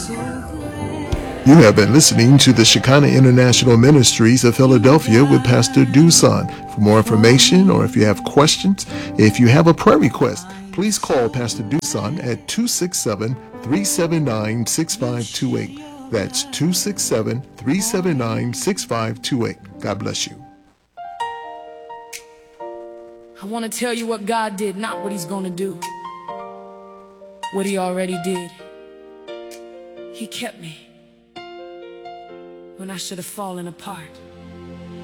You have been listening to the Shekinah International Ministries of Philadelphia with Pastor Duson. For more information, or if you have questions, if you have a prayer request, please call Pastor Duson at 267-379-6528. That's 267-379-6528. God bless you. I want to tell you what God did, not what he's going to do. What he already did. He kept me when I should have fallen apart.